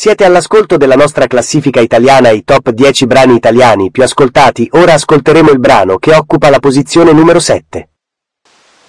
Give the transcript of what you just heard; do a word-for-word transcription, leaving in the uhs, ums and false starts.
Siete all'ascolto della nostra classifica italiana, i top dieci brani italiani più ascoltati. Ora ascolteremo il brano che occupa la posizione numero sette.